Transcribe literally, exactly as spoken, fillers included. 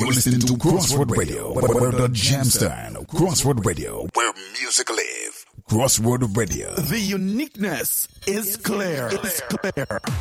You're listening to Crossroad Radio, where the jam stand. Crossroad Radio, where music live. Crossroad Radio. The uniqueness is clear. It's clear.